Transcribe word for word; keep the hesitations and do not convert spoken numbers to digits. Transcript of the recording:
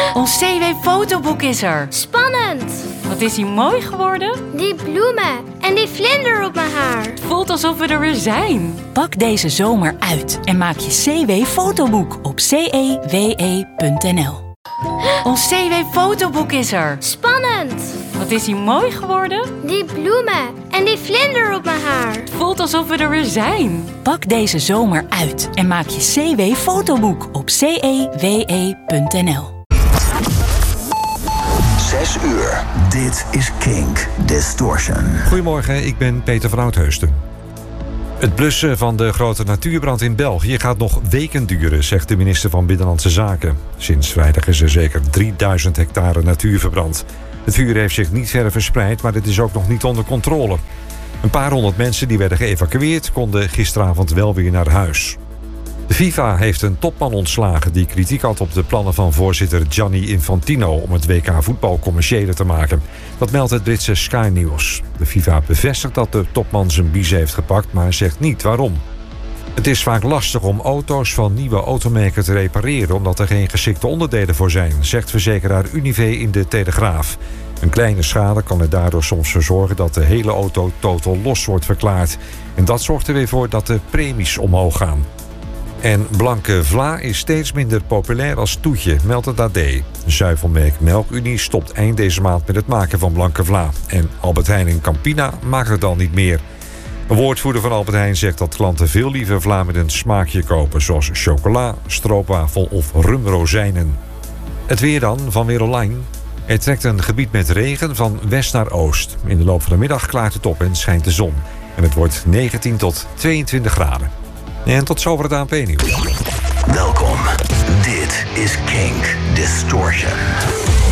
Ons C W-fotoboek is er. Spannend! Wat is hij mooi geworden? Die bloemen en die vlinder op mijn haar. Het voelt alsof we er weer zijn. Pak deze zomer uit en maak je C W-fotoboek op c e w e punt n l. Ons C W-fotoboek is er. Spannend! Wat is hij mooi geworden? Die bloemen en die vlinder op mijn haar. Het voelt alsof we er weer zijn. Pak deze zomer uit en maak je C W-fotoboek op c e w e punt n l. Zes uur. Dit is Kink Distortion. Goedemorgen, ik ben Peter van Oudheusden. Het blussen van de grote natuurbrand in België gaat nog weken duren, zegt de minister van Binnenlandse Zaken. Sinds vrijdag is er zeker drieduizend hectare natuur verbrand. Het vuur heeft zich niet verder verspreid, maar het is ook nog niet onder controle. Een paar honderd mensen die werden geëvacueerd konden gisteravond wel weer naar huis. De FIFA heeft een topman ontslagen die kritiek had op de plannen van voorzitter Gianni Infantino om het W K voetbal commerciëler te maken. Dat meldt het Britse Sky News. De FIFA bevestigt dat de topman zijn biezen heeft gepakt, maar zegt niet waarom. Het is vaak lastig om auto's van nieuwe automaker te repareren omdat er geen geschikte onderdelen voor zijn, zegt verzekeraar Unive in de Telegraaf. Een kleine schade kan er daardoor soms voor zorgen dat de hele auto totaal los wordt verklaard. En dat zorgt er weer voor dat de premies omhoog gaan. En blanke vla is steeds minder populair als toetje, meldt het A D. Zuivelmerk Melkunie stopt eind deze maand met het maken van blanke vla. En Albert Heijn en Campina maken het al niet meer. Een woordvoerder van Albert Heijn zegt dat klanten veel liever vla met een smaakje kopen, zoals chocola, stroopwafel of rumrozijnen. Het weer dan, van Weer Online. Er trekt een gebied met regen van west naar oost. In de loop van de middag klaart het op en schijnt de zon. En het wordt negentien tot tweeëntwintig graden. En tot zover het A N P-nieuws. Welkom. Dit is Kink